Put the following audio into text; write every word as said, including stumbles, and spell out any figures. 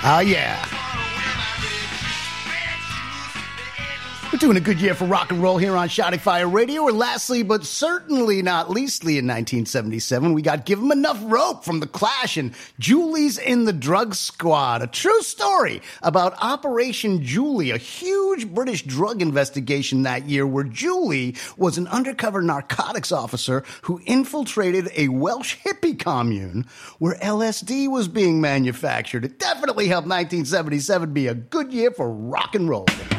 Oh, yeah. We're doing a good year for rock and roll here on Shouting Fire Radio. And lastly, but certainly not leastly, in nineteen seventy-seven, we got Give 'Em Enough Rope from The Clash and Julie's in the Drug Squad. A true story about Operation Julie, a huge British drug investigation that year where Julie was an undercover narcotics officer who infiltrated a Welsh hippie commune where L S D was being manufactured. It definitely helped nineteen seventy-seven be a good year for rock and roll.